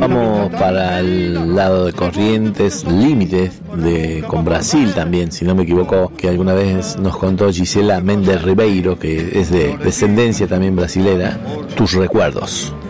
vamos para el lado de Corrientes, límites con Brasil también, si no me equivoco, que alguna vez nos contó Gisela Méndez Ribeiro, que es de descendencia también brasilera. Tus recuerdos.